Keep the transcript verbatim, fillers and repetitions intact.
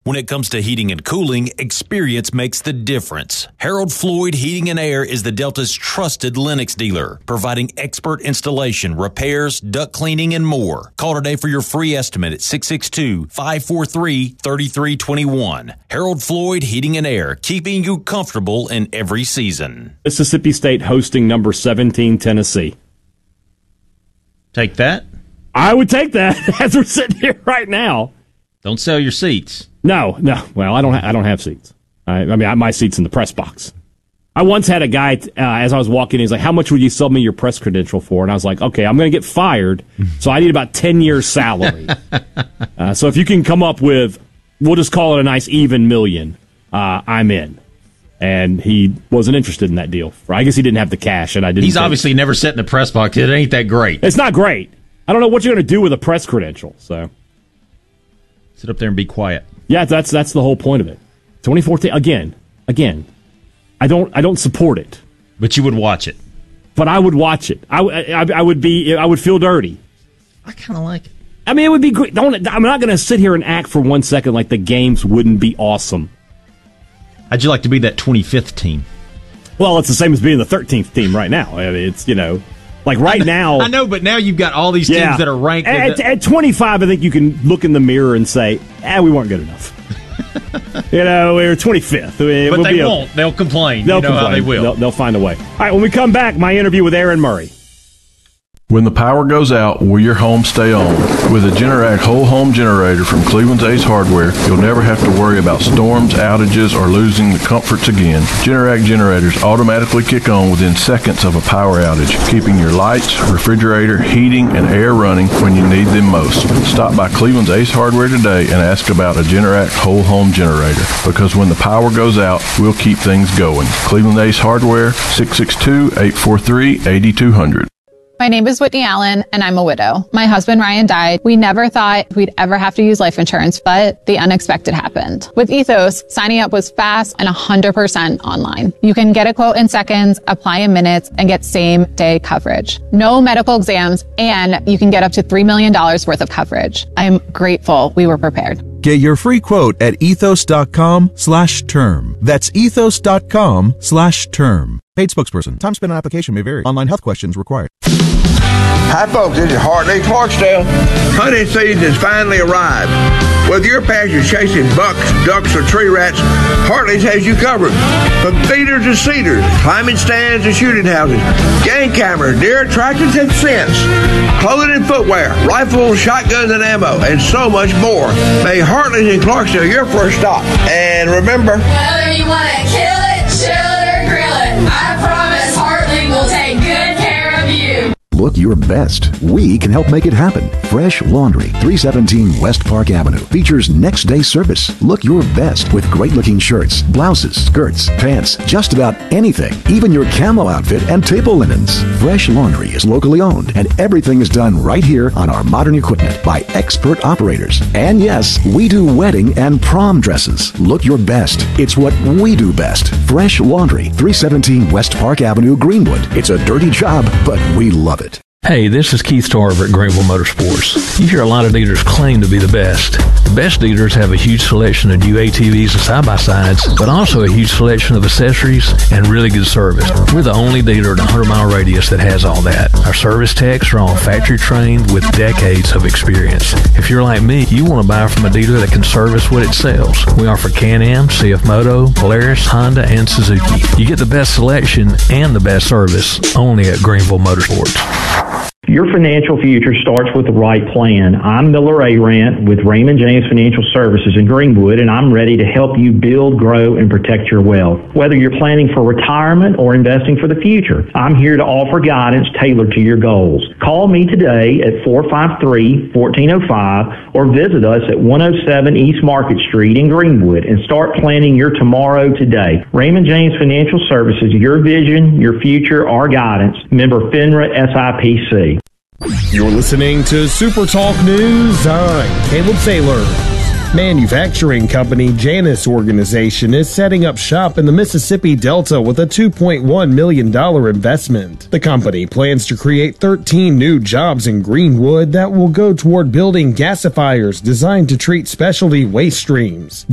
When it comes to heating and cooling, experience makes the difference. Harold Floyd Heating and Air is the Delta's trusted Lennox dealer, providing expert installation, repairs, duct cleaning, and more. Call today for your free estimate at six six two, five four three, three three two one. Harold Floyd Heating and Air, keeping you comfortable in every season. Mississippi State hosting number seventeen, Tennessee. Take that. I would take that as we're sitting here right now. Don't sell your seats. No, no. Well, I don't. Ha- I don't have seats. I, I mean, I, my seat's in the press box. I once had a guy uh, as I was walking in. He's like, "How much would you sell me your press credential for?" And I was like, "Okay, I'm going to get fired, so I need about ten years' salary. uh, so if you can come up with, we'll just call it a nice even million. Uh, I'm in." And he wasn't interested in that deal. I guess he didn't have the cash, and I didn't. He's obviously never sat in the press box. It ain't that great. It's not great. I don't know what you're going to do with a press credential. So sit up there and be quiet. Yeah, that's that's the whole point of it. twenty fourteen again, again. I don't I don't support it, but you would watch it. But I would watch it. I, I, I would be I would feel dirty. I kind of like it. I mean, it would be great. Don't, I'm not going to sit here and act for one second like the games wouldn't be awesome. How'd you like to be that twenty-fifth team? Well, it's the same as being the thirteenth team right now. I mean, it's you know. Like right I know, now... I know, but now you've got all these teams yeah. that are ranked... At, the, at twenty-five, I think you can look in the mirror and say, eh, we weren't good enough. you know, we were twenty-fifth. But we'll they be won't. Okay. They'll complain. They'll you know complain. how they will. They'll, they'll find a way. All right, when we come back, my interview with Aaron Murray. When the power goes out, will your home stay on? With a Generac whole home generator from Cleveland's Ace Hardware, you'll never have to worry about storms, outages, or losing the comforts again. Generac generators automatically kick on within seconds of a power outage, keeping your lights, refrigerator, heating, and air running when you need them most. Stop by Cleveland's Ace Hardware today and ask about a Generac whole home generator, because when the power goes out, we'll keep things going. Cleveland Ace Hardware, six six two, eight four three, eight two zero zero. My name is Whitney Allen, and I'm a widow. My husband, Ryan, died. We never thought we'd ever have to use life insurance, but the unexpected happened. With Ethos, signing up was fast and one hundred percent online. You can get a quote in seconds, apply in minutes, and get same-day coverage. No medical exams, and you can get up to three million dollars worth of coverage. I'm grateful we were prepared. Get your free quote at ethos.com slash term. That's ethos.com slash term. Paid spokesperson. Time spent on application may vary. Online health questions required. Hi, folks. This is Hartley Clarksdale. Hunting season has finally arrived. Whether your passion is chasing bucks, ducks, or tree rats, Hartley's has you covered. From feeders to cedars, climbing stands and shooting houses, game cameras, deer attractions and scents, clothing and footwear, rifles, shotguns and ammo, and so much more. May Hartley's in Clarksdale your first stop. And remember, whether you want to kill it, chill it, or grill it, I promise Hartley will take good care of you. Look your best. We can help make it happen. Fresh Laundry, three seventeen West Park Avenue, features next day service. Look your best with great looking shirts, blouses, skirts, pants, just about anything, even your camo outfit and table linens. Fresh Laundry is locally owned, and everything is done right here on our modern equipment by expert operators. And yes, we do wedding and prom dresses. Look your best. It's what we do best. Fresh Laundry, three seventeen West Park Avenue, Greenwood. It's a dirty job, but we love it. Hey, this is Keith Tarver at Greenville Motorsports. You hear a lot of dealers claim to be the best. The best dealers have a huge selection of new A T Vs and side-by-sides, but also a huge selection of accessories and really good service. We're the only dealer in a hundred mile radius that has all that. Our service techs are all factory trained with decades of experience. If you're like me, you want to buy from a dealer that can service what it sells. We offer Can-Am, C F Moto, Polaris, Honda, and Suzuki. You get the best selection and the best service only at Greenville Motorsports. Your financial future starts with the right plan. I'm Miller Arant with Raymond James Financial Services in Greenwood, and I'm ready to help you build, grow, and protect your wealth. Whether you're planning for retirement or investing for the future, I'm here to offer guidance tailored to your goals. Call me today at four five three, one four zero five or visit us at one oh seven East Market Street in Greenwood and start planning your tomorrow today. Raymond James Financial Services, your vision, your future, our guidance. Member FINRA S I P C. You're listening to Super Talk News. I'm Caleb Saylor. Manufacturing company Janus Organization is setting up shop in the Mississippi Delta with a two point one million dollars investment. The company plans to create thirteen new jobs in Greenwood that will go toward building gasifiers designed to treat specialty waste streams.